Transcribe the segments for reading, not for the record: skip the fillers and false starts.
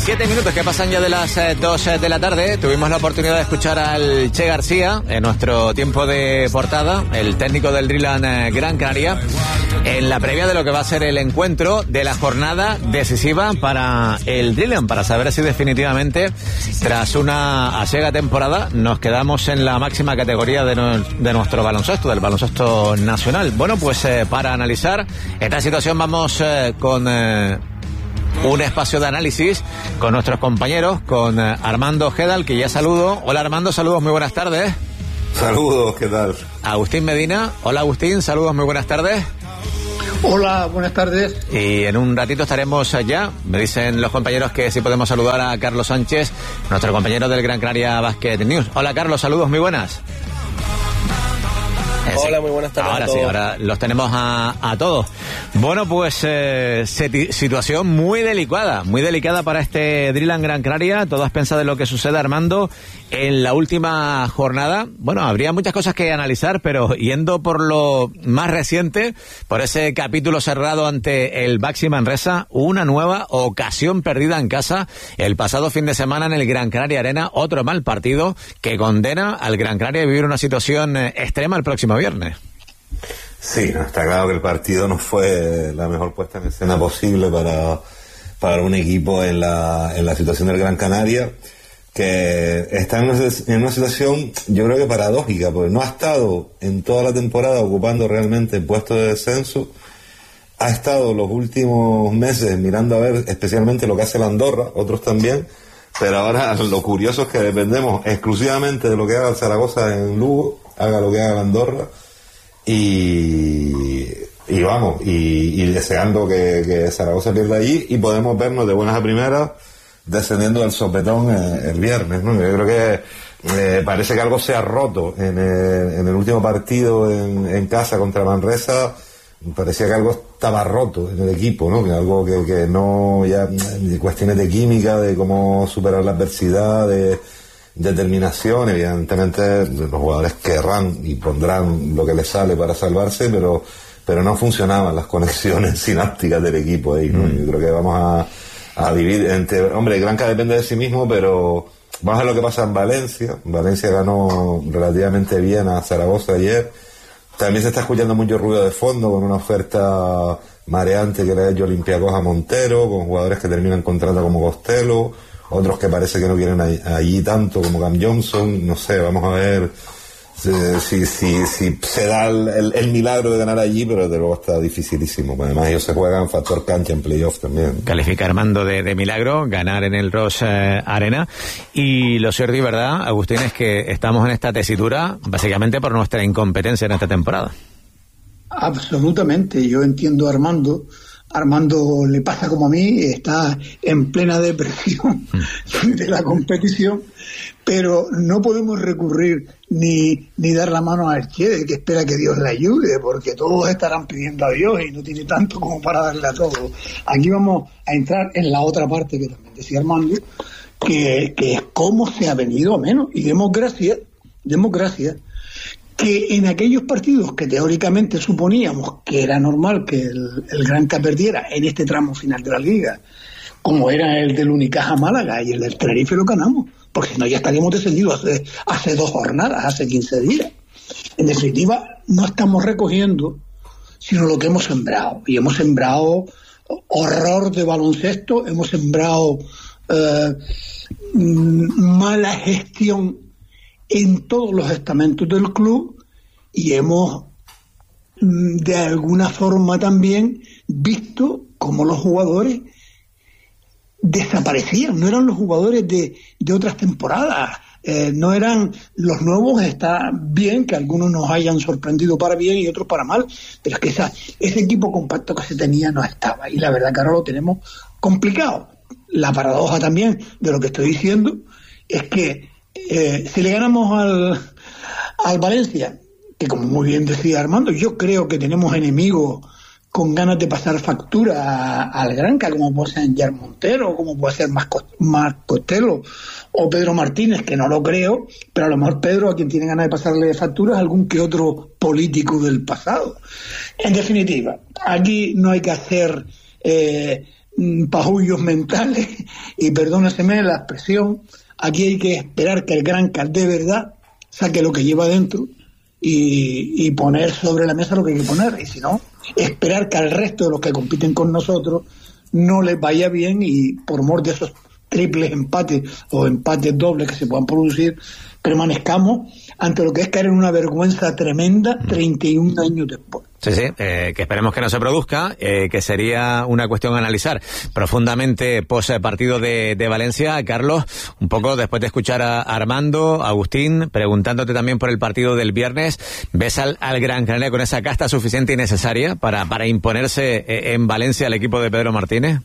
7 minutos que pasan ya de las 2 de la tarde. Tuvimos la oportunidad de escuchar al Che García en nuestro tiempo de portada, el técnico del Dreamland Gran Canaria, en la previa de lo que va a ser el encuentro de la jornada decisiva para el Dreamland, para saber si definitivamente, tras una asiaga temporada, nos quedamos en la máxima categoría de nuestro baloncesto, del baloncesto nacional. Bueno, pues para analizar esta situación vamos con un espacio de análisis con nuestros compañeros, con Armando Gedal, que ya saludo. Hola Armando, saludos, muy buenas tardes. Saludos, ¿qué tal? Agustín Medina, hola Agustín, saludos, muy buenas tardes. Hola, buenas tardes. Y en un ratito estaremos allá. Me dicen los compañeros que sí podemos saludar a Carlos Sánchez, nuestro compañero del Gran Canaria Basket News. Hola Carlos, saludos, muy buenas. Hola, muy buenas tardes. Ahora sí, ahora los tenemos a todos. Bueno, pues situación muy delicada para este Dreamland Gran Canaria. Todo es pensado en lo que sucede, Armando, en la última jornada. Bueno, habría muchas cosas que analizar, pero yendo por lo más reciente, por ese capítulo cerrado ante el Baxi Manresa, una nueva ocasión perdida en casa el pasado fin de semana en el Gran Canaria Arena. Otro mal partido que condena al Gran Canaria a vivir una situación extrema el próximo viernes. Sí, está claro que el partido no fue la mejor puesta en escena posible para un equipo en la situación del Gran Canaria, que está en una situación, yo creo que paradójica, porque no ha estado en toda la temporada ocupando realmente el puesto de descenso. Ha estado los últimos meses mirando a ver especialmente lo que hace el Andorra, otros también, pero ahora lo curioso es que dependemos exclusivamente de lo que haga el Zaragoza en Lugo, haga lo que haga el Andorra, y deseando que Zaragoza pierda allí, y podemos vernos de buenas a primeras descendiendo del sopetón el viernes, ¿no? Yo creo que parece que algo se ha roto en el último partido en casa contra Manresa. Parecía que algo estaba roto en el equipo, ¿no? Que algo que no, ya cuestiones de química, de cómo superar la adversidad, de determinación. Evidentemente los jugadores querrán y pondrán lo que les sale para salvarse, pero no funcionaban las conexiones sinápticas del equipo ahí, ¿no? Yo creo que vamos a vivir hombre, Granca depende de sí mismo, pero vamos a ver lo que pasa en Valencia. Valencia ganó relativamente bien a Zaragoza ayer. También se está escuchando mucho ruido de fondo con una oferta mareante que le ha hecho Olympiacos a Montero, con jugadores que terminan contrato como Costello, otros que parece que no quieren allí tanto como Cam Johnson. No sé, vamos a ver si se da el milagro de ganar allí, pero desde luego está dificilísimo. Además ellos se juegan factor cancha en playoff también. Califica Armando de milagro ganar en el Ross Arena. Y lo cierto y verdad, Agustín, es que estamos en esta tesitura básicamente por nuestra incompetencia en esta temporada. Absolutamente, yo entiendo a Armando. Armando le pasa como a mí, está en plena depresión de la competición, pero no podemos recurrir ni dar la mano a Che, que espera que Dios le ayude, porque todos estarán pidiendo a Dios y no tiene tanto como para darle a todos. Aquí vamos a entrar en la otra parte que también decía Armando, que es cómo se ha venido a menos, y democracia, que en aquellos partidos que teóricamente suponíamos que era normal que el Granca perdiera en este tramo final de la liga, como era el del Unicaja Málaga y el del Tenerife, lo ganamos, porque si no ya estaríamos descendidos hace 2 jornadas, hace 15 días. En definitiva, no estamos recogiendo sino lo que hemos sembrado, y hemos sembrado horror de baloncesto, hemos sembrado mala gestión en todos los estamentos del club, y hemos de alguna forma también visto cómo los jugadores desaparecían. No eran los jugadores de otras temporadas, no eran los nuevos. Está bien que algunos nos hayan sorprendido para bien y otros para mal, pero es que ese equipo compacto que se tenía no estaba, y la verdad que ahora lo tenemos complicado. La paradoja también de lo que estoy diciendo es que si le ganamos al Valencia, que como muy bien decía Armando, yo creo que tenemos enemigos con ganas de pasar factura al Granca, como puede ser Jar Montero, como puede ser Marc Costello o Pedro Martínez, que no lo creo, pero a lo mejor Pedro, a quien tiene ganas de pasarle factura, es algún que otro político del pasado. En definitiva, aquí no hay que hacer pajullos mentales, y perdónaseme la expresión, aquí hay que esperar que el Granca de verdad saque lo que lleva dentro y poner sobre la mesa lo que hay que poner, y si no, esperar que al resto de los que compiten con nosotros no les vaya bien, y por mor de esos triples empates o empates dobles que se puedan producir, permanezcamos ante lo que es caer en una vergüenza tremenda 31 años después. Sí, que esperemos que no se produzca, que sería una cuestión a analizar profundamente post partido de Valencia. Carlos, un poco después de escuchar a Armando, Agustín, preguntándote también por el partido del viernes, ¿ves al Gran Canaria con esa casta suficiente y necesaria para imponerse en Valencia al equipo de Pedro Martínez?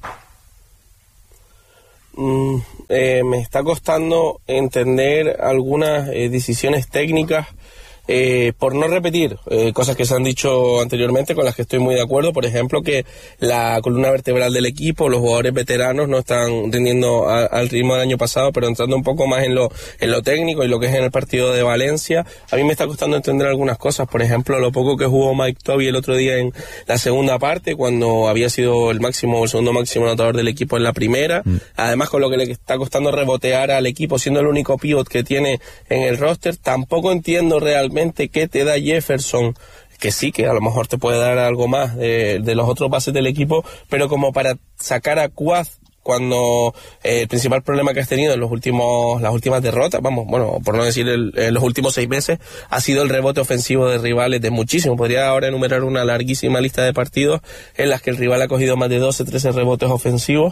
Me está costando entender algunas decisiones técnicas, por no repetir cosas que se han dicho anteriormente, con las que estoy muy de acuerdo. Por ejemplo, que la columna vertebral del equipo, los jugadores veteranos, no están rindiendo al ritmo del año pasado, pero entrando un poco más en lo técnico y lo que es en el partido de Valencia, a mí me está costando entender algunas cosas. Por ejemplo, lo poco que jugó Mike Toby el otro día en la segunda parte, cuando había sido el segundo máximo anotador del equipo en la primera. Además, con lo que le está costando rebotear al equipo, siendo el único pívot que tiene en el roster. Tampoco entiendo realmente qué te da Jefferson, que sí, que a lo mejor te puede dar algo más de los otros bases del equipo, pero como para sacar a Cuaz cuando el principal problema que has tenido en las últimas derrotas, por no decir en los últimos 6 meses, ha sido el rebote ofensivo de rivales de muchísimo. Podría ahora enumerar una larguísima lista de partidos en las que el rival ha cogido más de 12, 13 rebotes ofensivos.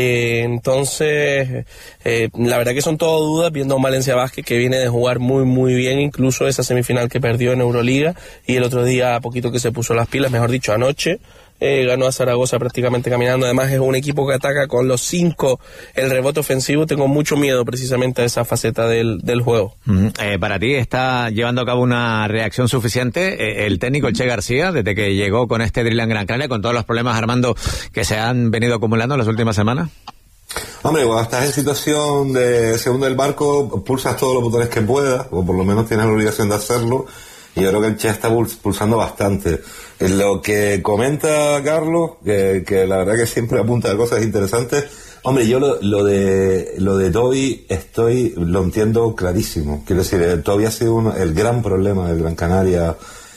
Entonces, la verdad que son todo dudas, viendo a un Valencia Basket que viene de jugar muy muy bien, incluso esa semifinal que perdió en Euroliga, y el otro día a poquito que se puso las pilas, mejor dicho, anoche. Ganó a Zaragoza prácticamente caminando. Además es un equipo que ataca con los 5 el rebote ofensivo. Tengo mucho miedo precisamente a esa faceta del juego. Para ti, ¿está llevando a cabo una reacción suficiente el técnico, el Che García, desde que llegó con este drill en Gran Canaria, con todos los problemas, Armando, que se han venido acumulando en las últimas semanas? Hombre, cuando estás en situación de segundo del barco, pulsas todos los botones que puedas, o por lo menos tienes la obligación de hacerlo. Y yo creo que el Che está pulsando bastante. Lo que comenta Carlos, que la verdad que siempre apunta a cosas interesantes. Hombre, yo lo de Toby lo entiendo clarísimo. Quiero decir, Toby ha sido el gran problema del Gran Canaria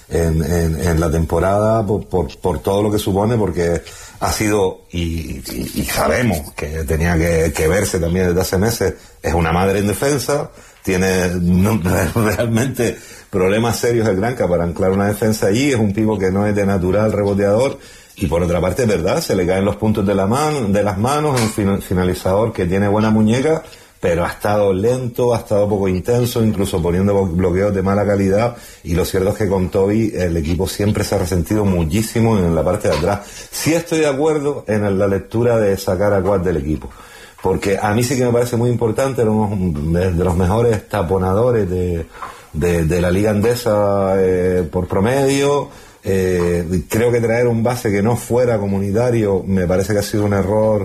en la temporada por todo lo que supone, porque ha sido, y sabemos que tenía que verse también desde hace meses, es una madre en defensa, tiene realmente problemas serios el Granca para anclar una defensa allí, es un tipo que no es de natural reboteador, y por otra parte es verdad, se le caen los puntos de las manos, es un finalizador que tiene buena muñeca, pero ha estado lento, ha estado poco intenso, incluso poniendo bloqueos de mala calidad, y lo cierto es que con Toby el equipo siempre se ha resentido muchísimo en la parte de atrás. Sí estoy de acuerdo en la lectura de sacar a Cuad del equipo, porque a mí sí que me parece muy importante, uno de los mejores taponadores de la liga andesa por promedio. Creo que traer un base que no fuera comunitario me parece que ha sido un error.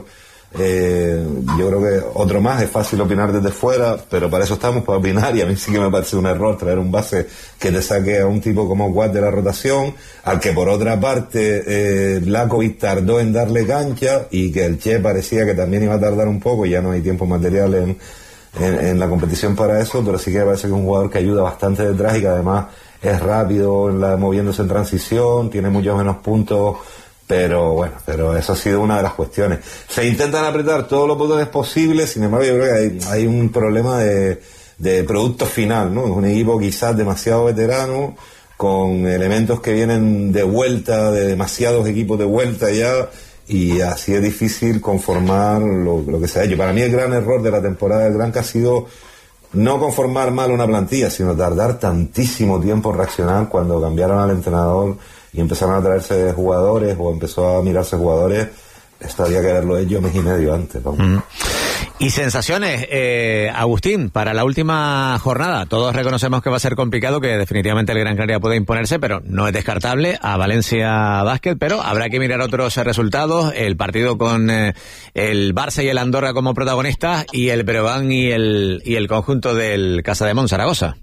Yo creo que otro más, es fácil opinar desde fuera, pero para eso estamos, para opinar, y a mí sí que me parece un error traer un base que te saque a un tipo como Watt de la rotación, al que por otra parte Blakovic tardó en darle cancha, y que el Che parecía que también iba a tardar un poco, y ya no hay tiempo material en la competición para eso, pero sí que me parece que es un jugador que ayuda bastante detrás y que además es rápido moviéndose en transición, tiene muchos menos puntos. Pero eso ha sido una de las cuestiones. Se intentan apretar todos los botones posibles, sin embargo yo creo que hay un problema de producto final, ¿no? Es un equipo quizás demasiado veterano, con elementos que vienen de vuelta, de demasiados equipos de vuelta ya, y así es difícil conformar lo que se ha hecho. Para mí el gran error de la temporada del Granca ha sido no conformar mal una plantilla, sino tardar tantísimo tiempo en reaccionar cuando cambiaron al entrenador y empezaron a traerse jugadores, o empezó a mirarse jugadores. Esto había que haberlo hecho mes y medio antes. Y sensaciones, Agustín, para la última jornada. Todos reconocemos que va a ser complicado, que definitivamente el Gran Canaria puede imponerse, pero no es descartable a Valencia Basket, pero habrá que mirar otros resultados. El partido con el Barça y el Andorra como protagonistas, y el Breogán y el conjunto del Casademont Zaragoza.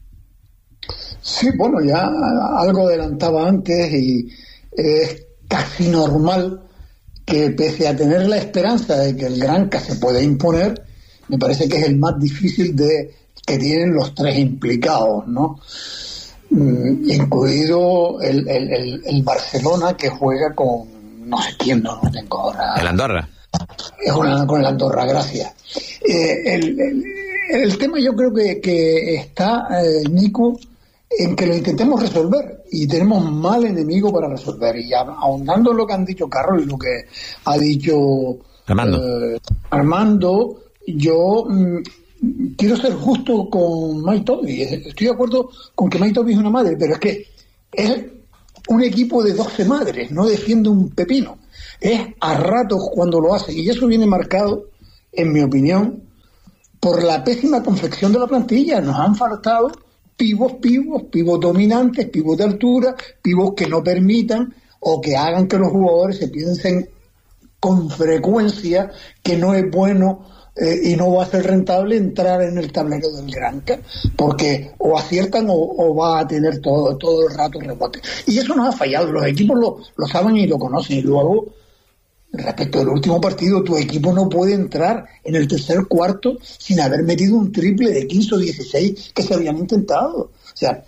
Sí, bueno, ya algo adelantaba antes, y es casi normal que pese a tener la esperanza de que el Granca se pueda imponer, me parece que es el más difícil que tienen los tres implicados, ¿no? Incluido el Barcelona, que juega con no sé quién, no tengo ahora. El Andorra. Con el Andorra, gracias. El tema yo creo que está, Nico, en que lo intentemos resolver, y tenemos mal enemigo para resolver. Y ahondando en lo que han dicho Carlos y lo que ha dicho Armando, yo quiero ser justo con Mike Toby. Estoy de acuerdo con que Mike Toby es una madre, pero es que es un equipo de 12 madres, no defiende un pepino. Es a ratos cuando lo hace, y eso viene marcado, en mi opinión, por la pésima confección de la plantilla. Nos han faltado pivos dominantes, pivos de altura, pivos que no permitan o que hagan que los jugadores se piensen con frecuencia que no es bueno y no va a ser rentable entrar en el tablero del Granca, porque o aciertan o va a tener todo el rato rebote. Y eso nos ha fallado, los equipos lo saben y lo conocen. Y luego, respecto al último partido, tu equipo no puede entrar en el tercer cuarto sin haber metido un triple de 15 o 16 que se habían intentado. O sea,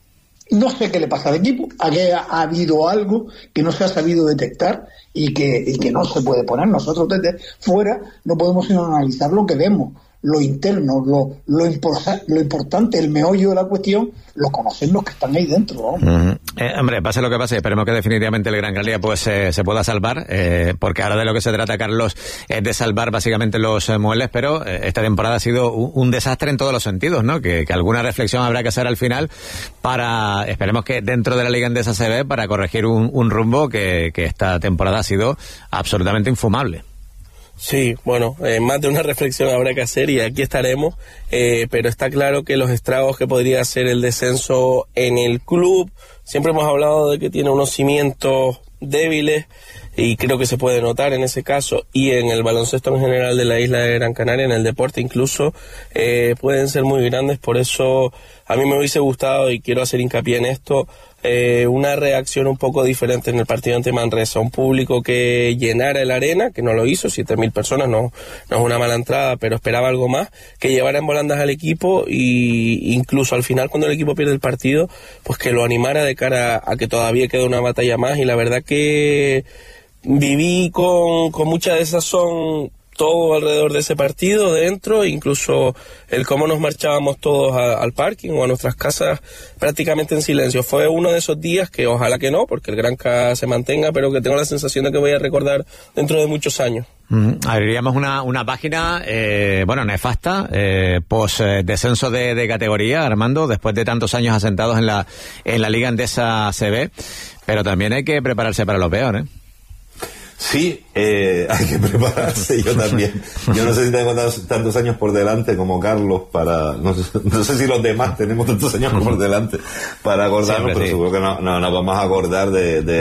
no sé qué le pasa al equipo, ha habido algo que no se ha sabido detectar y que no se puede poner. Nosotros desde fuera no podemos sino analizar lo que vemos, lo interno, lo importante, el meollo de la cuestión, lo conocen los que están ahí dentro, ¿no? Hombre, pase lo que pase, esperemos que definitivamente el Gran Canaria pues se pueda salvar, porque ahora de lo que se trata, Carlos, es de salvar básicamente los muebles, pero esta temporada ha sido un desastre en todos los sentidos, ¿no? Que alguna reflexión habrá que hacer al final para, esperemos que dentro de la Liga Endesa CB, para corregir un rumbo que esta temporada ha sido absolutamente infumable. Sí, bueno, más de una reflexión habrá que hacer y aquí estaremos, pero está claro que los estragos que podría hacer el descenso en el club, siempre hemos hablado de que tiene unos cimientos débiles y creo que se puede notar en ese caso, y en el baloncesto en general de la isla de Gran Canaria, en el deporte incluso, pueden ser muy grandes. Por eso a mí me hubiese gustado, y quiero hacer hincapié en esto, una reacción un poco diferente en el partido ante Manresa, un público que llenara el arena, que no lo hizo, 7.000 personas, no es una mala entrada, pero esperaba algo más, que llevara en volandas al equipo, y incluso al final, cuando el equipo pierde el partido, pues que lo animara de cara a que todavía queda una batalla más. Y la verdad que viví con mucha desazón todo alrededor de ese partido, dentro, incluso el cómo nos marchábamos todos al parking o a nuestras casas prácticamente en silencio. Fue uno de esos días que ojalá que no, porque el Granca se mantenga, pero que tengo la sensación de que voy a recordar dentro de muchos años. Abriríamos una página, nefasta, post descenso de categoría, Armando, después de tantos años asentados en la Liga Endesa CB, pero también hay que prepararse para lo peor, ¿eh? Sí, hay que prepararse, yo también. Yo no sé si tengo tantos años por delante como Carlos para... No sé si los demás tenemos tantos años por delante para acordarnos, siempre, pero sí. Seguro que no nos vamos a acordar de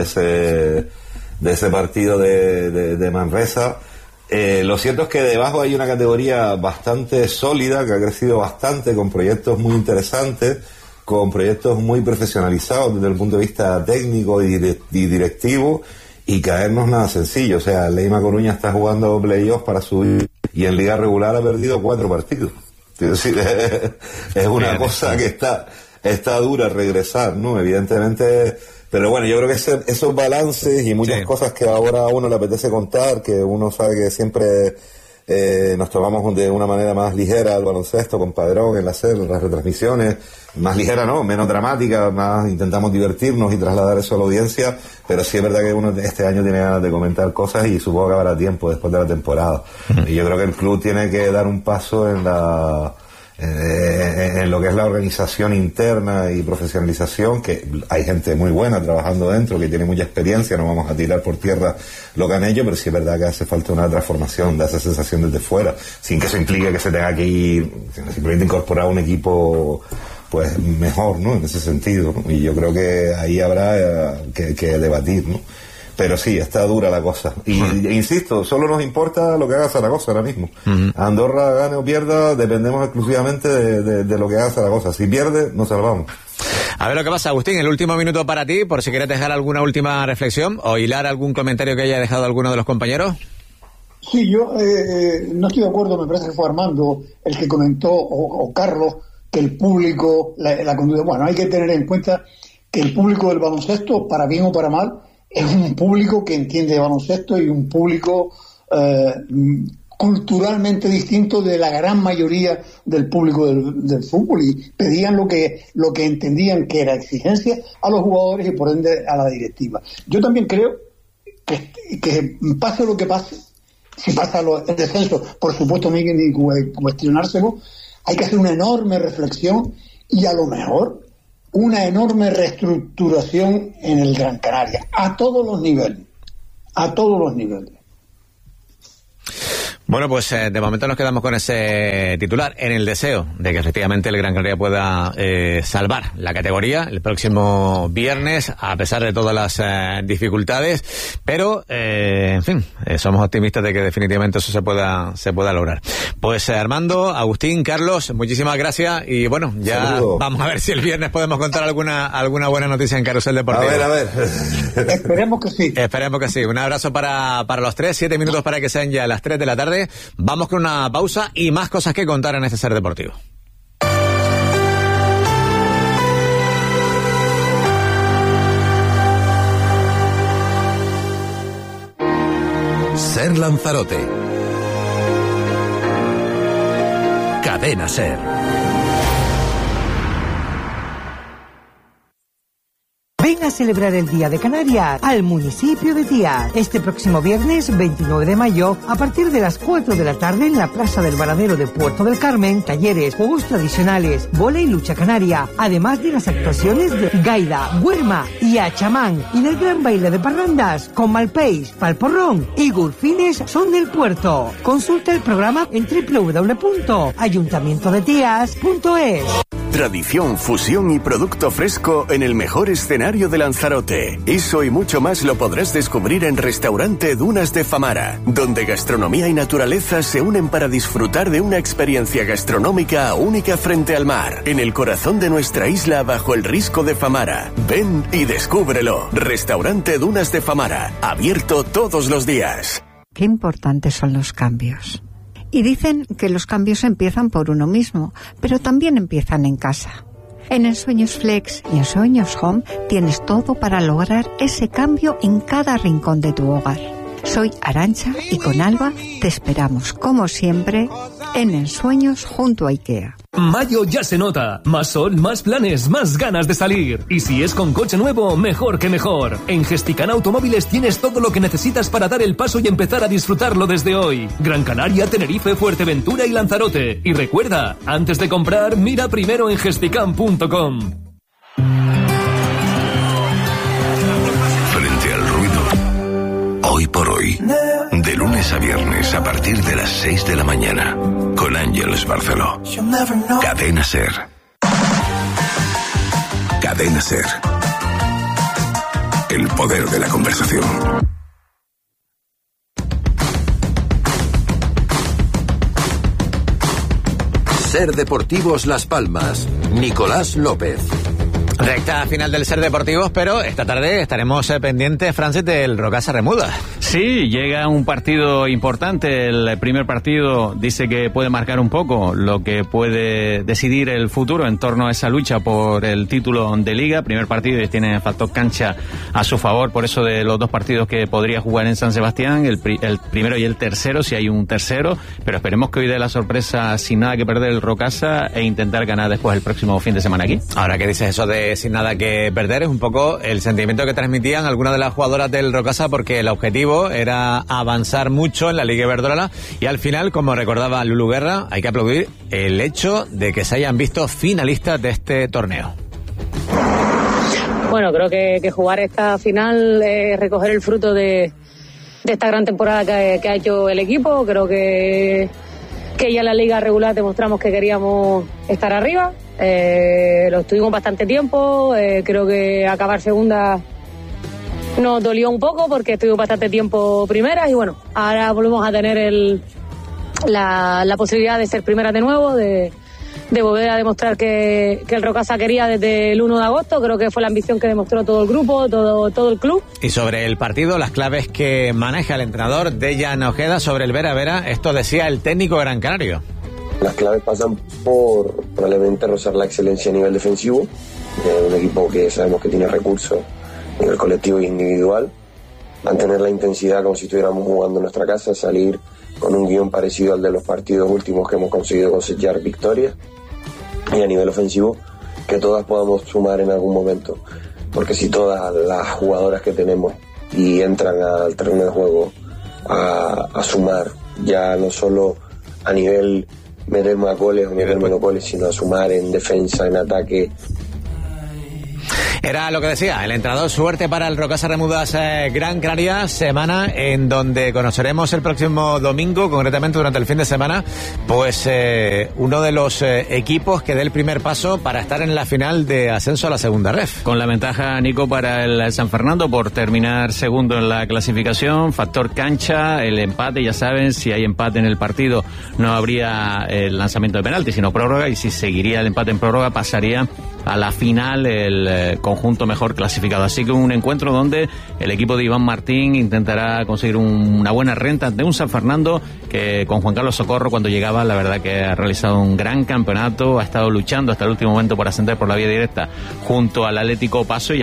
ese partido de Manresa. Lo cierto es que debajo hay una categoría bastante sólida, que ha crecido bastante, con proyectos muy interesantes, con proyectos muy profesionalizados desde el punto de vista técnico y directivo, y caernos nada sencillo. O sea, Leima Coruña está jugando playoffs para subir y en liga regular ha perdido 4 partidos. Es decir, es una cosa que está dura regresar, ¿no? Evidentemente, pero bueno, yo creo que esos balances y muchas cosas que ahora a uno le apetece contar, que uno sabe que siempre nos tomamos de una manera más ligera al baloncesto, con Padrón, en las retransmisiones, más ligera, ¿no? Menos dramática, más intentamos divertirnos y trasladar eso a la audiencia, pero sí es verdad que uno este año tiene ganas de comentar cosas y supongo que habrá tiempo después de la temporada. Y yo creo que el club tiene que dar un paso en lo que es la organización interna y profesionalización, que hay gente muy buena trabajando dentro, que tiene mucha experiencia, no vamos a tirar por tierra lo que han hecho, pero sí es verdad que hace falta una transformación, da esa sensación desde fuera, sin que eso implique que se tenga que ir, simplemente incorporar un equipo pues mejor, ¿no? En ese sentido, ¿no? Y yo creo que ahí habrá que debatir, ¿no? Pero sí, está dura la cosa. Y insisto, solo nos importa lo que haga Zaragoza ahora mismo. Andorra gane o pierda, dependemos exclusivamente de lo que haga Zaragoza. Si pierde, nos salvamos. A ver lo que pasa, Agustín, el último minuto para ti, por si quieres dejar alguna última reflexión o hilar algún comentario que haya dejado alguno de los compañeros. Sí, yo no estoy de acuerdo, me parece que fue Armando el que comentó, o Carlos, que el público, la conducta. Bueno, hay que tener en cuenta que el público del baloncesto, para bien o para mal, es un público que entiende de baloncesto y un público culturalmente distinto de la gran mayoría del público del fútbol, y pedían lo que entendían que era exigencia a los jugadores y por ende a la directiva. Yo también creo que pase lo que pase, si pasa el descenso, por supuesto no hay que ni cuestionárselo, hay que hacer una enorme reflexión y a lo mejor una enorme reestructuración en el Gran Canaria, a todos los niveles. Bueno, pues de momento nos quedamos con ese titular, en el deseo de que efectivamente el Gran Canaria pueda salvar la categoría el próximo viernes, a pesar de todas las dificultades, pero en fin, somos optimistas de que definitivamente eso se pueda lograr. Pues Armando, Agustín, Carlos, muchísimas gracias y bueno, ya Saludo. Vamos a ver si el viernes podemos contar alguna buena noticia en Carrusel Deportivo. A ver. Esperemos que sí. Esperemos que sí. Un abrazo para los tres, 7 minutos para que sean ya las 3 de la tarde. Vamos con una pausa y más cosas que contar en este Ser Deportivo. Ser Lanzarote. Cadena Ser. Ven a celebrar el Día de Canarias al municipio de Tía. Este próximo viernes 29 de mayo, a partir de las 4 de la tarde en la Plaza del Varadero de Puerto del Carmen, talleres, juegos tradicionales, bola y lucha canaria, además de las actuaciones de gaida, huerma y achamán, y del gran baile de parrandas con Malpeix, Palporrón y Gurfines son del puerto. Consulta el programa en www.ayuntamientodetías.es. Tradición, fusión y producto fresco en el mejor escenario de Lanzarote. Eso y mucho más lo podrás descubrir en Restaurante Dunas de Famara, donde gastronomía y naturaleza se unen para disfrutar de una experiencia gastronómica única frente al mar, en el corazón de nuestra isla bajo el risco de Famara. Ven y descúbrelo. Restaurante Dunas de Famara, abierto todos los días. Qué importantes son los cambios. Y dicen que los cambios empiezan por uno mismo, pero también empiezan en casa. En Ensueños Flex y Ensueños Home tienes todo para lograr ese cambio en cada rincón de tu hogar. Soy Arantxa y con Alba te esperamos, como siempre, en Ensueños junto a IKEA. Mayo ya se nota. Más sol, más planes, más ganas de salir. Y si es con coche nuevo, mejor que mejor. En Gesticán Automóviles tienes todo lo que necesitas para dar el paso y empezar a disfrutarlo desde hoy. Gran Canaria, Tenerife, Fuerteventura y Lanzarote. Y recuerda, antes de comprar, mira primero en gesticán.com. Frente al ruido. Hoy por hoy. De lunes a viernes a partir de las 6 de la mañana. Con Ángeles Barceló. Cadena Ser. Cadena Ser. El poder de la conversación. Ser Deportivos Las Palmas. Nicolás López. Recta final del Ser Deportivos, pero esta tarde estaremos pendientes, Francis, del Rocasa Remuda. Sí, llega un partido importante. El primer partido dice que puede marcar un poco lo que puede decidir el futuro en torno a esa lucha por el título de Liga. Primer partido y tiene factor cancha a su favor, por eso de los dos partidos que podría jugar en San Sebastián, el primero y el tercero, si hay un tercero, pero esperemos que hoy dé la sorpresa sin nada que perder el Rocasa e intentar ganar después el próximo fin de semana aquí. Ahora que dices eso de sin nada que perder, es un poco el sentimiento que transmitían algunas de las jugadoras del Rocasa, porque el objetivo era avanzar mucho en la Liga Iberdrola y al final, como recordaba Lulu Guerra, hay que aplaudir el hecho de que se hayan visto finalistas de este torneo. Bueno, creo que jugar esta final es recoger el fruto de esta gran temporada que ha hecho el equipo. Creo que ya en la liga regular demostramos que queríamos estar arriba. Lo estuvimos bastante tiempo. Creo que acabar segunda nos dolió un poco porque estuvimos bastante tiempo primeras y bueno, ahora volvemos a tener la posibilidad de ser primeras de nuevo, de volver a demostrar que el Rocasa quería desde el 1 de agosto. Creo que fue la ambición que demostró todo el grupo, todo el club. Y sobre el partido, las claves que maneja el entrenador Dejan Ojeda sobre el Vera Vera, esto decía el técnico gran canario. Las claves pasan por probablemente rozar la excelencia a nivel defensivo, un equipo que sabemos que tiene recursos en el colectivo e individual, mantener la intensidad como si estuviéramos jugando en nuestra casa, salir con un guión parecido al de los partidos últimos que hemos conseguido cosechar victorias, y a nivel ofensivo que todas podamos sumar en algún momento, porque si todas las jugadoras que tenemos y entran al terreno de juego a sumar, ya no solo a nivel meter más goles o meter menos goles, sino a sumar en defensa, en ataque. Era lo que decía el entrenador. Suerte para el Rocasa Remudas Gran Canaria, semana en donde conoceremos el próximo domingo, concretamente durante el fin de semana, pues uno de los equipos que dé el primer paso para estar en la final de ascenso a la segunda ref. Con la ventaja, Nico, para el San Fernando por terminar segundo en la clasificación, factor cancha, el empate, ya saben, si hay empate en el partido no habría el lanzamiento de penalti, sino prórroga, y si seguiría el empate en prórroga pasaría a la final el conjunto mejor clasificado. Así que un encuentro donde el equipo de Iván Martín intentará conseguir una buena renta de un San Fernando que con Juan Carlos Socorro, cuando llegaba, la verdad que ha realizado un gran campeonato, ha estado luchando hasta el último momento por ascender por la vía directa junto al Atlético Paso.